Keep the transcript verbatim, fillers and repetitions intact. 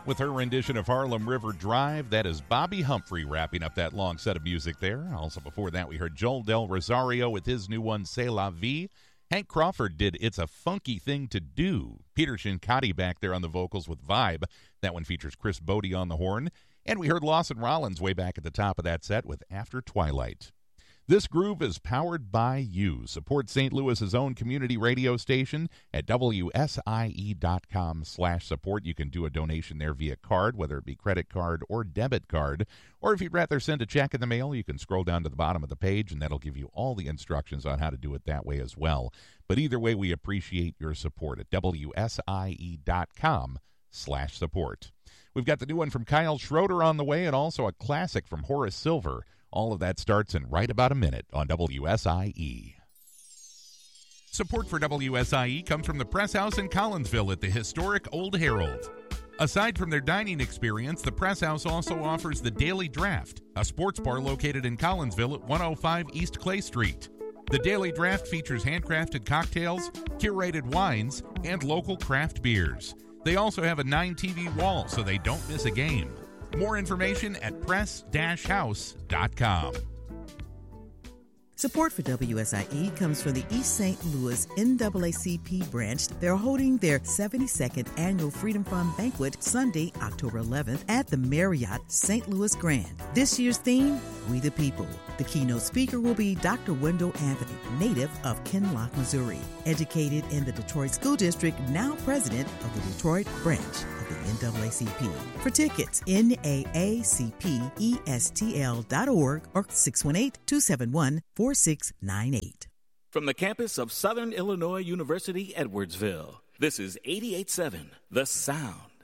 With her rendition of Harlem River Drive, that is Bobby Humphrey wrapping up that long set of music there. Also before that, we heard Joel Del Rosario with his new one, C'est La Vie. Hank Crawford did It's a Funky Thing to Do. Peter Shinkotti back there on the vocals with Vibe. That one features Chris Bodie on the horn. And we heard Lawson Rollins way back at the top of that set with After Twilight. This groove is powered by you. Support Saint Louis's own community radio station at W S I E dot com slash support. You can do a donation there via card, whether it be credit card or debit card. Or if you'd rather send a check in the mail, you can scroll down to the bottom of the page, and that'll give you all the instructions on how to do it that way as well. But either way, we appreciate your support at W S I E dot com slash support. We've got the new one from Kyle Schroeder on the way, and also a classic from Horace Silver. All of that starts in right about a minute on W S I E. Support for W S I E comes from the Press House in Collinsville at the historic Old Herald. Aside from their dining experience, the Press House also offers the Daily Draft, a sports bar located in Collinsville at one oh five East Clay Street. The Daily Draft features handcrafted cocktails, curated wines, and local craft beers. They also have a nine T V wall so they don't miss a game. More information at press dash house dot com. Support for W S I E comes from the East Saint Louis N double A C P branch. They're holding their seventy-second annual Freedom Fund Banquet Sunday, October eleventh at the Marriott Saint Louis Grand. This year's theme, We the People. The keynote speaker will be Doctor Wendell Anthony, native of Kinloch, Missouri. Educated in the Detroit School District, now president of the Detroit branch of the N double A C P. For tickets, N double A C P E S T L dot org or six one eight, two seven one, four six nine eight. From the campus of Southern Illinois University, Edwardsville, this is eighty-eight point seven, The Sound.